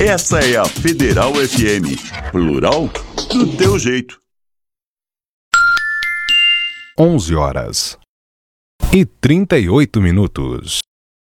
Essa é a Federal FM, plural do teu jeito. 11h38.